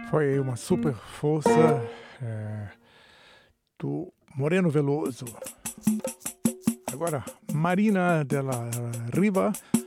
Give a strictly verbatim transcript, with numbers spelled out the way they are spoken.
Foi uma super força é, do Moreno Veloso. Agora, Marina de la Riva